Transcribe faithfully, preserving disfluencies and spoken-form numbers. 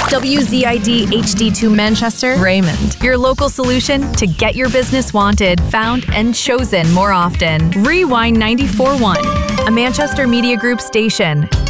W Z I D H D two Manchester, Raymond. Your local solution to get your business wanted, found, and chosen more often. Rewind ninety-four point one, a Manchester Media Group station.